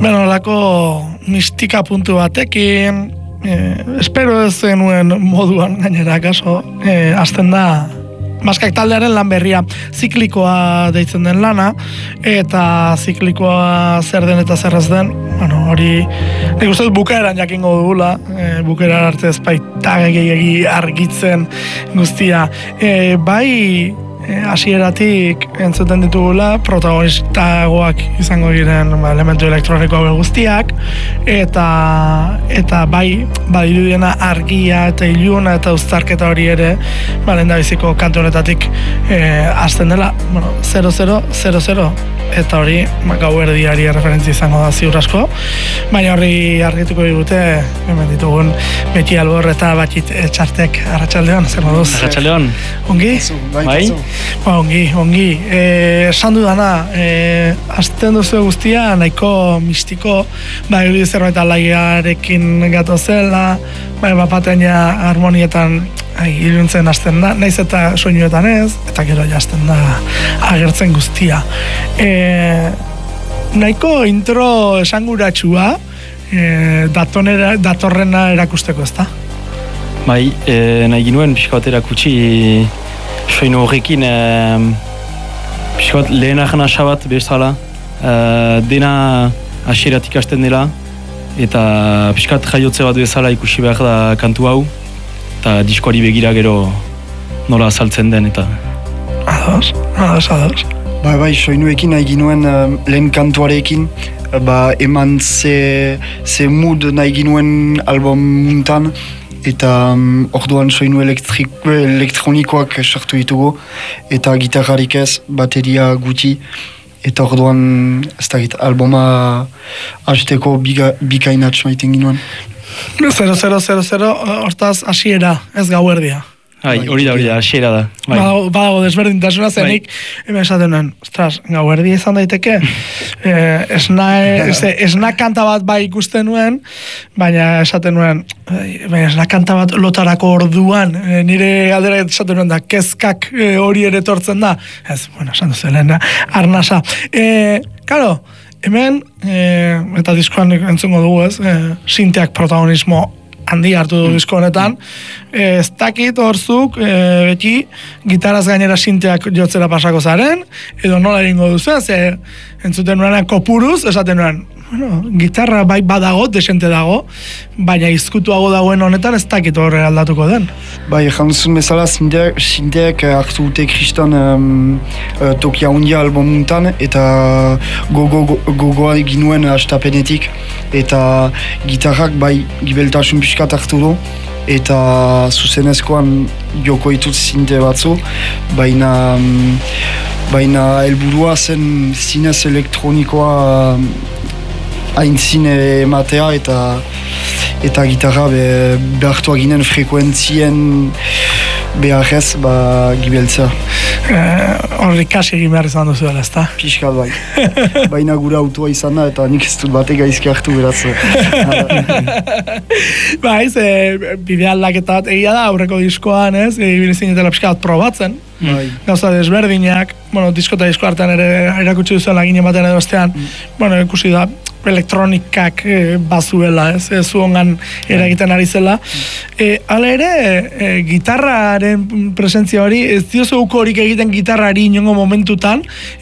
Olako mistika puntu batekin, espero ez zenuen moduan gainera kaso, hasten da Maskak taldearen lan berria, ziklikoa deitzen den lana, eta ziklikoa zer den eta zer ez den, hori, nik uste dut bukaeran jakingo dugula, bukaeran arte ez baita gehiagi argitzen guztia. Bai, hasieratik entzuten ditugula protagonistagoak izango diren elementu elektroniko guztiak eta bai badirudiena argia eta iluna eta uztarketa hori ere lehendabiziko kantu honetatik hasten dela 0000 eta hori gauerdiari referentzia izango da ziur asko, baina horri argituko digute hemen ditugun Beti Albor eta Batit Txartek. Arratsaldeon, zer moduz? Arratsaldeon. Ongi? Bai? Ongi. Esan dudana, hasten duzu guztia nahiko mistiko, bai zerbait alaiarekin gatozela, bai bapatean harmonietan iluntzen hasten da, naiz eta soinuetan ez, eta gero hasten da agertzen guztia. Nahiko intro esanguratsua datorrena erakusteko, ezta? Bai, nahi ginuen pixka bat erakutsi soinu horrekin pixka bat lehenak nasa bat bezala dena hasieratik hasten dela eta pixka bat jaiotze bat bezala ikusi behar da kantu hau eta diskoari begira gero nola azaltzen den eta Ados. Bai, soinuekin nahi ginuen lehen kantuarekin eman ze mood nahi ginuen album muntan eta orduan soinu elektronikoak sartu ditugu eta gitarrarik ez, bateria guti eta orduan ez dakit albuma hasteko bikainatx maiten ginuen. 0000 hortaz hasiera, ez gauerdia. hori da, hasiera da. Badago desberdintasuna zenik, hemen esaten nuen, ostras, gauerdia izan daiteke, esna kanta bat bai ikusten nuen, baina esaten nuen, esna kanta bat lotarako orduan, nire aldera esaten nuen da, kezkak hori ere tortzen da, ez, esan duzelen, arnasa. Karo, hemen, eta diskoan entzungo dugu ez, sinteak protagonismo handi hartu du disko honetan, ez dakit horzuk beti gitaraz gainera sinteak jotzera pasako zaren, edo nola egingo duzu, ze entzuten nuenean kopuruz, esaten nuen, gitarra bai badago, desente dago, baina izkutuago dagoen honetan ez dakit horre aldatuko den. Bai, jantzun bezala sinteak hartu dute kriston tokia hundia albumuntan eta gogoa ginuen hastapenetik eta gitarrak bai gibeltasun pixkat hartu du eta zuzenezkoan joko ditut sinte batzu, baina helburua zen zinez elektronikoa aintzine ematea eta gitarra behartua ginen frekuentzien beharrez gibeltzea. Horri kasi egin behar izan duzu dela, ezta? Piskat bai. Baina gure autua izan da eta nik ez dut batek gaizki hartu beraz. Bide aldaketa bat egia da aurreko diskoan, ez? Ibili zinetela pixka bat probatzen. Gauza desberdinak, disko eta disko hartan ere erakutsi duzuela ginen batean edo ostean, ikusi da elektronikak bazuela, ez? Zuongan eragiten ari zela. Hala ere, gitarraren presentzia hori, ez diozu horik egiten gitarrari inongo momentutan,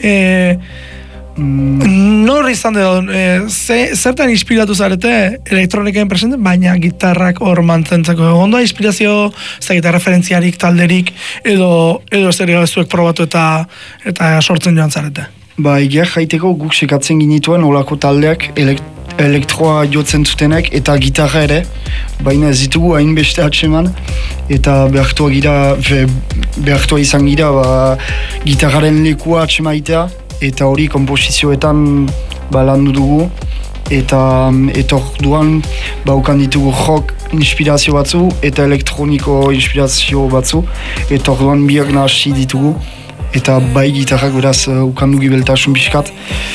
nor izan edo, zertan inspiratu zarete elektronikaen presente, baina gitarrak hor mantzentzeko. Ondo inspirazio, ez da gitarra referentziarik, talderik, edo ez ere zuek probatu eta sortzen joan zarete? Egia jaiteko guk sekatzen ginituen olako taldeak elektroa jotzen zutenek eta gitarra ere, baina ez ditugu hainbeste atseman eta behartua izan gira gitarraren lekua atsemaitea eta hori komposizioetan landu dugu eta orduan baukan ditugu rock inspirazio batzu eta elektroniko inspirazio batzu eta orduan biak nahasi ditugu eta bai gitarrak beraz ukandu gibeltasun pixkat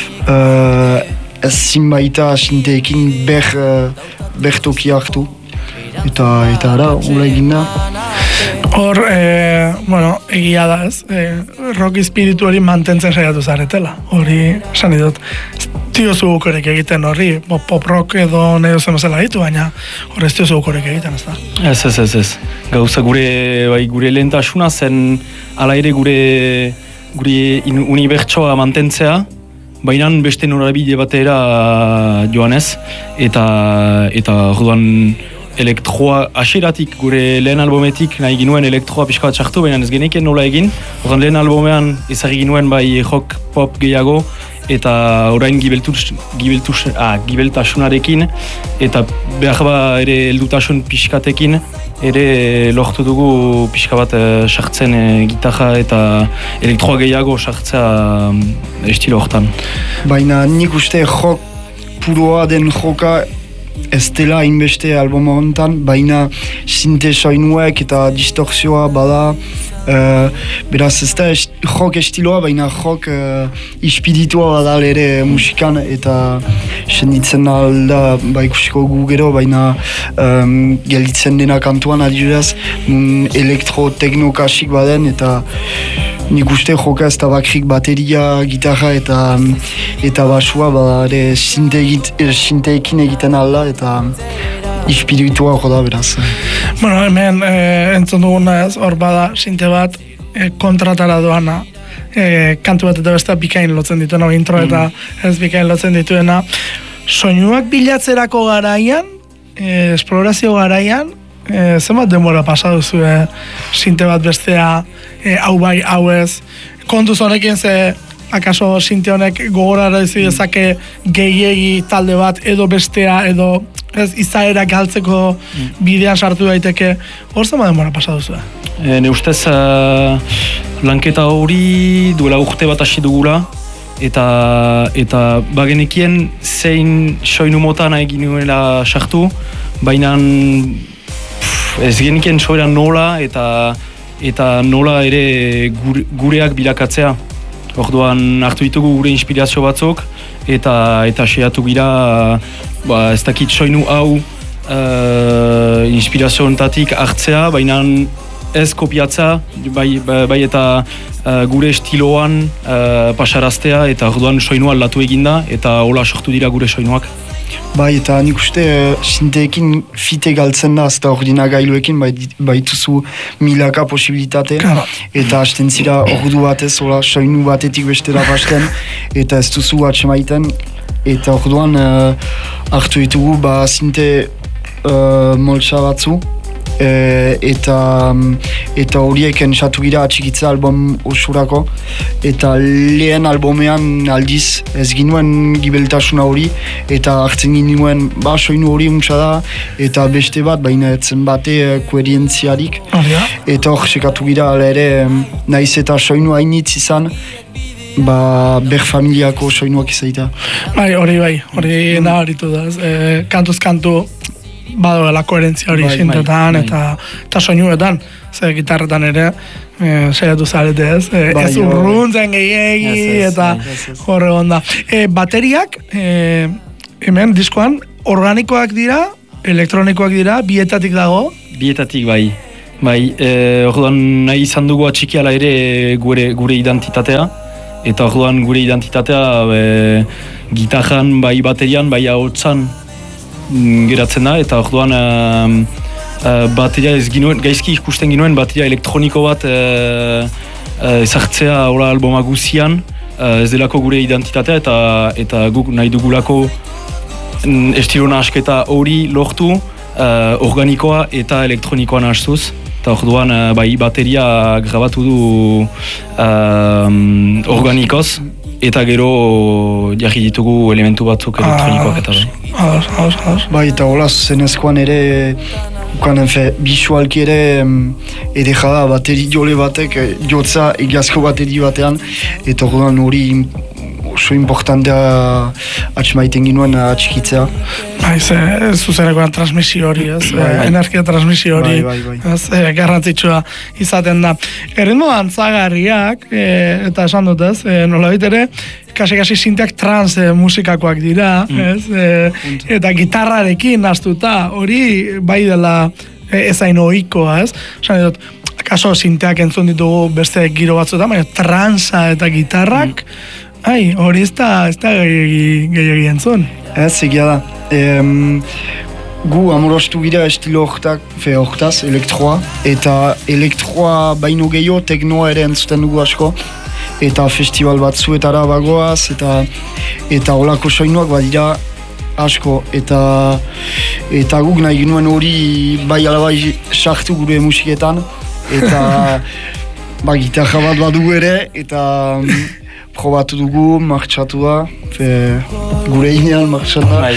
ez zinbaita sinteekin tokia hartu eta ara, hula egin da. Hor, egia da ez, rock espiritu hori mantentzen saiatu zaretela, hori esan dut. diozu ukorek egiten horri, pop rock edo nahi zen bezala ditu, baina hor ez diozu ukorek egiten, ez da? Ez. Gauza gure lehentasuna zen ala ere gure unibertsoa mantentzea, baina beste norabide batera joanez, eta orduan elektroa aseratik gure lehen albumetik nahi ginuen elektroa pixka bat sartu, baina ez geneken nola egin. Orduan lehen albumean ezagri ginuen bai rock pop gehiago, eta orain gibeltasunarekin, eta behar ere heldutasun pixkatekin, ere lortu dugu pixka bat sartzen gitarra eta elektroa gehiago sartzea estilo hortan. Baina nik uste rock puroa den joka ez dela inbeste albuma honetan, baina sinte soinuek eta distorsioa bada, beraz ez da rock estiloa, baina rock ispiritua bada ere musikan, eta senditzen alda ikusiko gu gero, baina gelditzen dena kantuan adibidez, elektro-tekno kasik baden, eta nik uste joka ez da bakrik bateria, gitarra eta basua bada ere sinteekin egiten alda, eta ispiritua hor da beraz. Bueno, hemen entzun duguna ez, hor bada sinte bat kontratara doana, kantu bat eta beste bikain lotzen dituena, intro eta ez bikain lotzen dituena. Soinuak bilatzerako garaian, esplorazio garaian, zenbat denbora pasa duzu sinte bat bestea, hau bai, hau ez, kontuz honekin ze akaso sinte honek gogorara dizu dezake gehiegi talde bat edo bestea edo ez izaera galtzeko bidean sartu daiteke, hor zenbat denbora pasa duzu? Ne ustez lanketa hori duela urte bat hasi dugula, eta bagenekien zein soinu mota nahi ginuela sartu, baina ez genekien soiran nola eta nola ere gureak bilakatzea. Orduan hartu ditugu gure inspirazio batzuk eta seiatu gira ez dakit soinu hau inspirazio honetatik hartzea, baina ez kopiatza, bai eta gure estiloan pasaraztea, eta orduan soinua aldatu eginda eta hola sortu dira gure soinuak. Bai, eta nik uste sinteekin fite galtzen da, ez da ordinagailuekin baituzu milaka posibilitate, eta hasten zira ordu batez, soinu batetik bestera pasten, eta ez duzu atxemaiten, eta orduan hartu ditugu sinte moltsa batzu, eta horiek entzatu gira atxikitza album osurako, eta lehen albumean aldiz ez ginuen gibeltasuna hori, eta hartzen ginuen soinu hori untsa da, eta beste bat, baina etzen bate koherentziarik, eta hor sekatu gira ere naiz eta soinu hainitz izan, ber familiako soinuak izaita. Bai, hori nabaritu da, kantuz kantu badoela koherentzia hori sintetan eta soinuetan, ze gitarretan ere saiatu zarete ez, ez urruntzen gehiegi eta horre onda. Bateriak, hemen diskoan, organikoak dira, elektronikoak dira, bietatik dago? Bietatik bai, orduan nahi izan dugu atxikiala ere gure identitatea, eta orduan gure identitatea gitarran, bai baterian, bai ahotsan geratzen da, eta orduan bateria ez ginuen, gaizki ikusten ginuen bateria elektroniko bat ezartzea albuma guzian, ez delako gure identitatea, eta guk nahi dugulako estilo nahasketa hori lortu, organikoa eta elektronikoa nahastuz, eta orduan bateria grabatu du organikoz, eta gero jarri ditugu elementu batzuk elektronikoak eta bai, eta hola zenezkoan ere bisualki ere edera da bateri jole batek jotza egiazko bateri batean, eta orduan hori oso importantea atxemaiten ginuen atxikitzea. Zuzenekoan transmisio hori, energia transmisio hori, garrantzitsua izaten da. Erritmo antzagarriak, eta esan dut ez, nolabait ere, kasi sinteak trans musikakoak dira, eta gitarrarekin naztuta, hori bai dela ezain ohikoa, ez? Esan dut, kaso sinteak entzun ditugu beste giro batzuetan, baina transa eta gitarrak, Hori ez da gehiagi entzun. Ez, egia da. Gu amorostu gira estilo hortaz, elektroa. Eta elektroa baino gehiago, teknoa ere entzuten dugu asko. Eta festival batzuetara bagoaz, eta olako soinuak badira asko. Eta guk nahi ginuen hori bai alabai sartu gure musiketan. Eta gitarra bat badu ere, eta probatu dugu, martxatu da, gure inean martxatu da,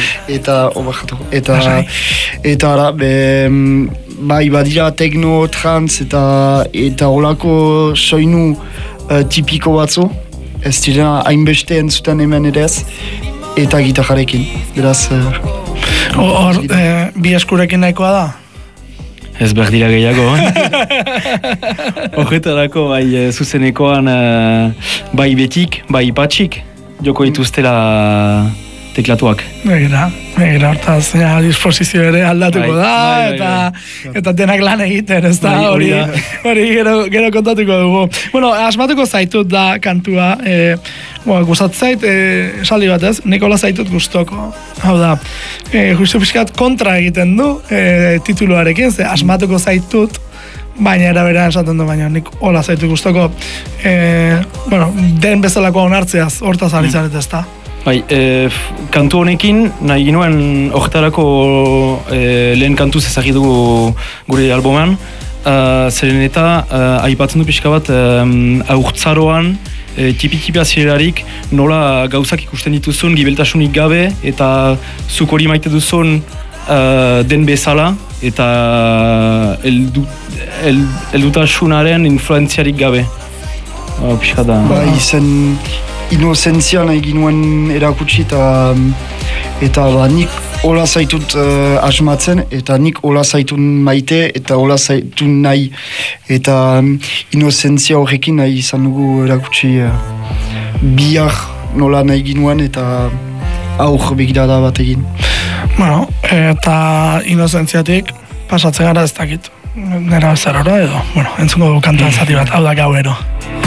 eta ara, bai badira tekno, trans, eta olako soinu tipiko batzu, ez direna hainbeste entzuten hemen ere ez, eta gitarrarekin, beraz... Hor, bi eskurekin nahikoa da? Ez berdira gehiago. Horretarako bai zuzenekoan bai betik, bai patxik, joko dituztela teklatuak. Begira, hortaz, disposizio ere aldatuko da, eta denak lan egiten, ez da, hori gero kontatuko dugu. Bueno, asmatuko zaitut da kantua, gustat zait, esaldi bat ez, Nikola zaitut gustoko. Hau da, justu pixkat kontra egiten du tituluarekin, ze asmatuko zaitut, baina eraberean esaten du, baina nik hola zaitut gustoko, den bezalako onartzeaz, hortaz ari zaret ez da. Bai, kantu honekin, nahi ginuen horretarako lehen kantuz ezagitu gure albuman, zeren eta aipatzen du pixka bat aurtzaroan tipi-tipi azirerarik nola gauzak ikusten dituzun gibeltasunik gabe eta zuk hori maite duzun den bezala eta eldutasunaren influenziarik gabe. Pixka da. Bai, zen inozentzia nahi ginuen erakutsi eta nik hola zaitut asmatzen eta nik hola zaitun maite eta hola zaitun nahi eta inozentzia horrekin nahi izan dugu erakutsi bihar nola nahi ginuen eta aur begirada bat egin. Bueno, eta inozentziatik pasatzen gara ez dakit. Nera zerora edo, entzungo du kantuan zati bat, hau da gauero.